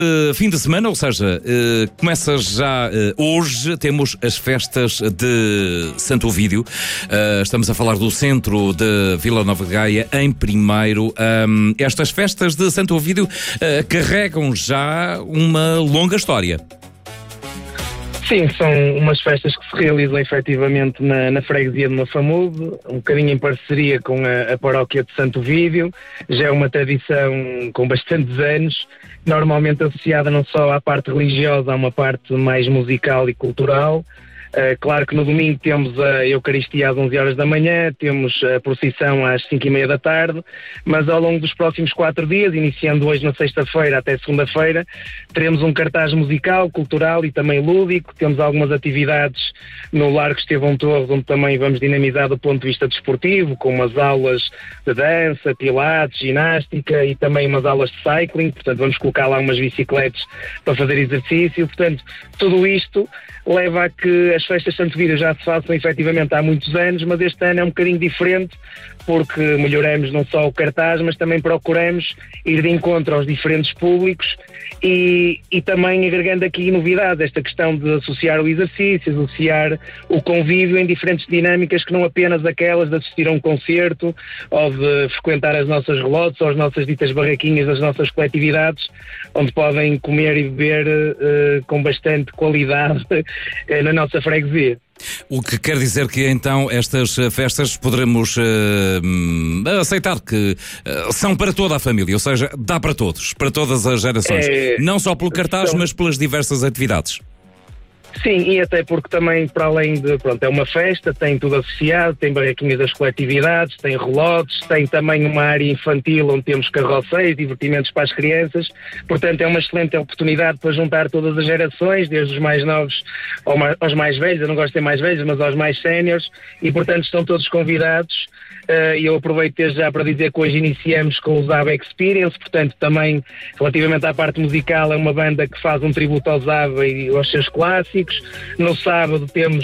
Fim de semana, ou seja, começa já hoje, temos as festas de Santo Ovídio. Estamos a falar do centro de Vila Nova de Gaia, em Primeiro. Estas festas de Santo Ovídio carregam já uma longa história. Sim, são umas festas que se realizam efetivamente na freguesia de Mafamude, um bocadinho em parceria com a paróquia de Santo Ovídio. Já é uma tradição com bastantes anos, normalmente associada não só à parte religiosa, a uma parte mais musical e cultural. Claro que no domingo temos a Eucaristia às 11 horas da manhã, temos a procissão às 5h30 da tarde, mas ao longo dos próximos 4 dias, iniciando hoje na sexta-feira até segunda-feira, teremos um cartaz musical, cultural e também lúdico. Temos algumas atividades no Largo Estevão Torres, onde também vamos dinamizar do ponto de vista desportivo, com umas aulas de dança, pilates, ginástica e também umas aulas de cycling. Portanto, vamos colocar lá umas bicicletas para fazer exercício. Portanto, tudo isto leva a que as festas de Santo Ovídio já se façam efetivamente há muitos anos, mas este ano é um bocadinho diferente, porque melhoramos não só o cartaz, mas também procuramos ir de encontro aos diferentes públicos e também agregando aqui novidades, esta questão de associar o exercício, associar o convívio em diferentes dinâmicas, que não apenas aquelas de assistir a um concerto ou de frequentar as nossas relotes ou as nossas ditas barraquinhas das nossas coletividades, onde podem comer e beber com bastante qualidade na nossa freguesia. O que quer dizer que então estas festas poderemos aceitar que são para toda a família, ou seja, dá para todos, para todas as gerações, não só pelo cartaz, mas pelas diversas atividades. Sim, e até porque também, para além de, é uma festa, tem tudo associado, tem barraquinhas das coletividades, tem relotes, tem também uma área infantil onde temos carroceiros, divertimentos para as crianças. Portanto, é uma excelente oportunidade para juntar todas as gerações, desde os mais novos aos mais velhos. Eu não gosto de ter mais velhos, mas aos mais séniores, e portanto estão todos convidados. E eu aproveito desde já para dizer que hoje iniciamos com o Zaba Experience. Portanto, também relativamente à parte musical, é uma banda que faz um tributo ao Zaba e aos seus clássicos. No sábado temos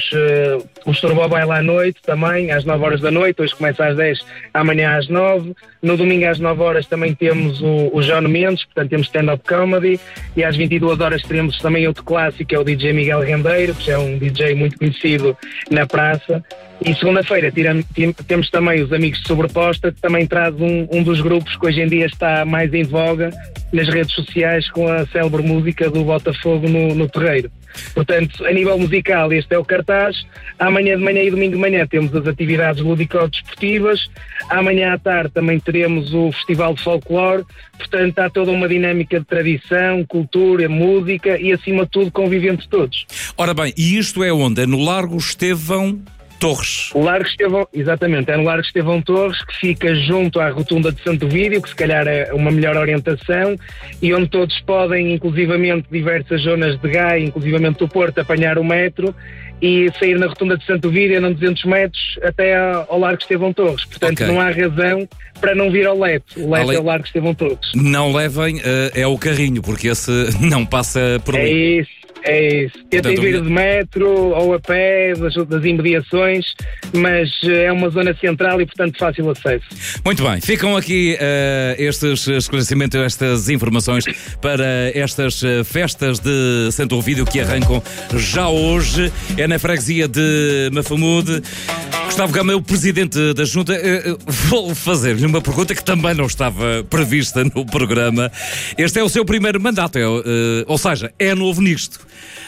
o Estorbó Baila à noite também, às 9 horas da noite, hoje começa às 10, amanhã às 9. No domingo às 9 horas também temos o João Mendes, portanto temos stand-up comedy, e às 22 horas teremos também outro clássico, que é o DJ Miguel Rendeiro, que é um DJ muito conhecido na praça. E segunda-feira temos também os Amigos de Sobreposta, que também traz um dos grupos que hoje em dia está mais em voga nas redes sociais, com a célebre música do Botafogo no Terreiro. Portanto, a nível musical, este é o cartaz. Amanhã de manhã e domingo de manhã temos as atividades lúdico-desportivas. Amanhã à tarde também teremos o Festival de Folclore. Portanto, há toda uma dinâmica de tradição, cultura, música e, acima de tudo, convívio entre todos. Ora bem, e isto é onde? É no Largo Estevão Torres. O Largo Estevão, exatamente, é no Largo Estevão Torres, que fica junto à rotunda de Santo Ovídio, que se calhar é uma melhor orientação, e onde todos podem, inclusivamente diversas zonas de Gaia, inclusivamente do Porto, apanhar o metro e sair na rotunda de Santo Ovídio, a 200 metros, até ao Largo Estevão Torres. Portanto, Não há razão para não vir ao Leto. O Leto é o Largo Estevão Torres. Não levem é o carrinho, porque esse não passa por ali. É isso. É isso, tentem vir de metro ou a pé das imediações, mas é uma zona central e, portanto, fácil acesso. Muito bem, ficam aqui estes esclarecimentos, estas informações para estas festas de Santo Ovídio que arrancam já hoje. É na freguesia de Mafamude. Gustavo Gama é o presidente da Junta. Vou fazer-lhe uma pergunta que também não estava prevista no programa. Este é o seu primeiro mandato, ou seja, é novo nisto.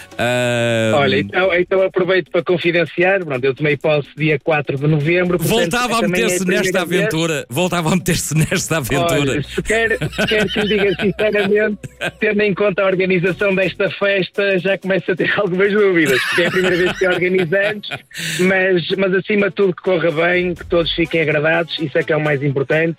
Olha, então aproveito para confidenciar. Pronto, eu tomei posse dia 4 de novembro. Voltava a meter-se nesta aventura. Voltava a meter-se nesta aventura. Olha, se quer que lhe diga sinceramente, tendo em conta a organização desta festa, já começo a ter algumas dúvidas, porque é a primeira vez que organizamos, mas acima de tudo que corra bem, que todos fiquem agradados, isso é que é o mais importante.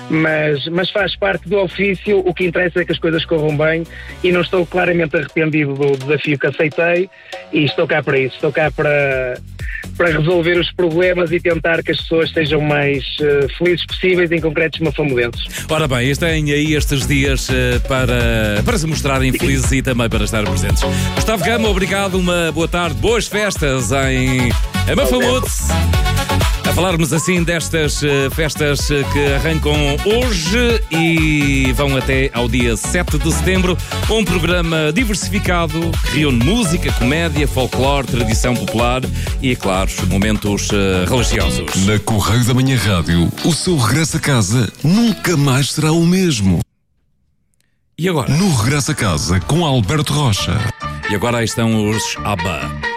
Mas faz parte do ofício. O que interessa é que as coisas corram bem, e não estou claramente arrependido do desafio que aceitei, e estou cá para isso, estou cá para resolver os problemas e tentar que as pessoas sejam mais felizes possíveis, em concreto os mafamudenses. Ora bem, têm aí estes dias para se mostrarem felizes e também para estar presentes. Gustavo Gama, obrigado, uma boa tarde, boas festas em Mafamude. A falarmos assim destas festas que arrancam hoje e vão até ao dia 7 de setembro. Um programa diversificado que reúne música, comédia, folclore, tradição popular e, claro, momentos religiosos. Na Correio da Manhã Rádio, o seu regresso a casa nunca mais será o mesmo. E agora? No Regresso a Casa, com Alberto Rocha. E agora aí estão os ABBA.